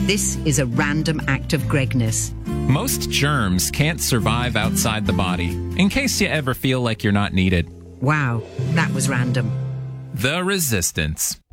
This is a random act of Gregness. Most germs can't survive outside the body, in case you ever feel like you're not needed. Wow, that was random. The Resistance.